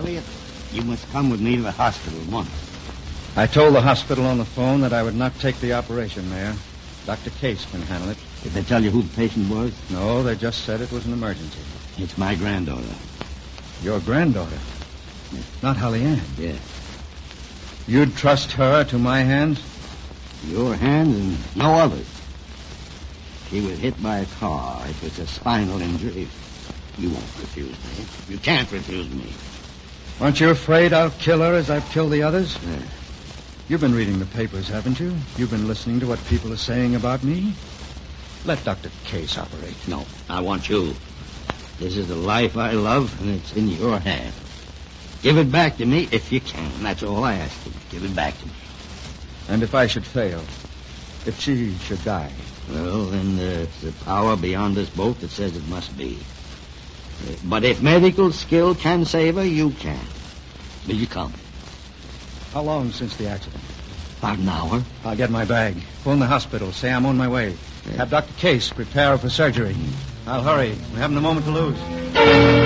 Elliot, you must come with me to the hospital at once. I told the hospital on the phone that I would not take the operation, Mayor. Dr. Case can handle it. Did they tell you who the patient was? No, they just said it was an emergency. It's my granddaughter. Your granddaughter? Not Holly Ann. Yes. You'd trust her to my hands? Your hands and no others. She was hit by a car. It was a spinal injury. You won't refuse me. You can't refuse me. Aren't you afraid I'll kill her as I've killed the others? Yeah. You've been reading the papers, haven't you? You've been listening to what people are saying about me? Let Dr. Case operate. No, I want you. This is the life I love, and it's in your hands. Give it back to me if you can. That's all I ask you. Give it back to me. And if I should fail? If she should die? Well, then there's a power beyond this boat that says it must be. But if medical skill can save her, you can. Will you come? How long since the accident? About an hour. I'll get my bag. Phone the hospital. Say I'm on my way. Have Dr. Case prepare her for surgery. I'll hurry. We haven't a moment to lose.